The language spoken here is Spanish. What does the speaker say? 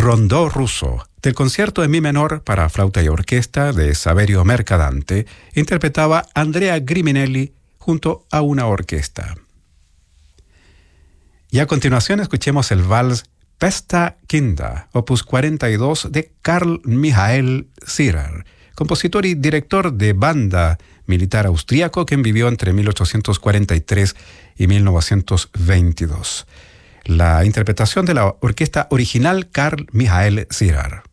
Rondó ruso, del concierto en mi menor para flauta y orquesta de Saverio Mercadante, interpretaba Andrea Griminelli junto a una orquesta. Y a continuación escuchemos el vals Pesta Kinda, opus 42 de Carl Michael Zierer, compositor y director de banda militar austríaco quien vivió entre 1843 y 1922. La interpretación de la orquesta original Carl Michael Zierer.